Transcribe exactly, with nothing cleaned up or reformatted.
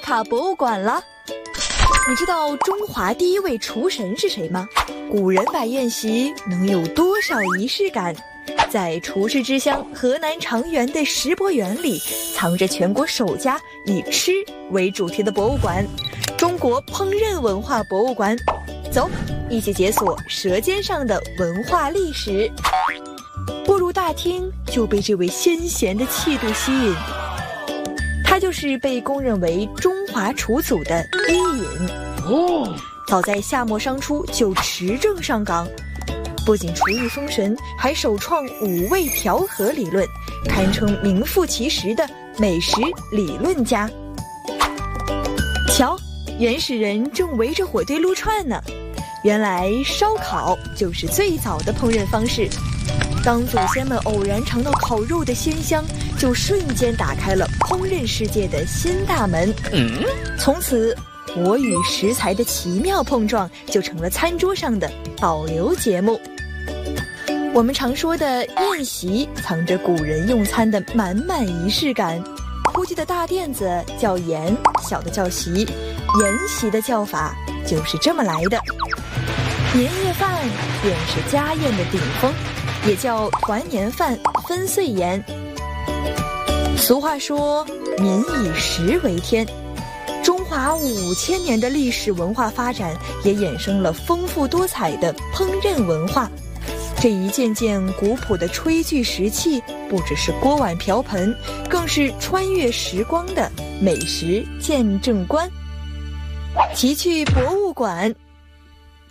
卡博物馆了。你知道中华第一位厨神是谁吗？古人摆宴席能有多少仪式感？在厨师之乡河南长垣的石博园里，藏着全国首家以吃为主题的博物馆——中国烹饪文化博物馆。走，一起解锁舌尖上的文化历史。步入大厅，就被这位先贤的气度吸引。他就是被公认为中华厨祖的伊尹。哦，早在夏末商初就持证上岗，不仅厨艺封神，还首创五味调和理论，堪称名副其实的美食理论家。瞧，原始人正围着火堆撸串呢。原来烧烤就是最早的烹饪方式。当祖先们偶然尝到烤肉的鲜香，就瞬间打开了烹饪世界的新大门。嗯，从此火与食材的奇妙碰撞就成了餐桌上的保留节目。我们常说的宴席，藏着古人用餐的满满仪式感。铺地的大垫子叫筵，小的叫席，筵席的叫法就是这么来的。年夜饭便是家宴的顶峰，也叫团年饭、分岁筵。俗话说民以食为天，中华五千年的历史文化发展也衍生了丰富多彩的烹饪文化。这一件件古朴的炊具石器，不只是锅碗瓢盆，更是穿越时光的美食见证观。奇趣博物馆，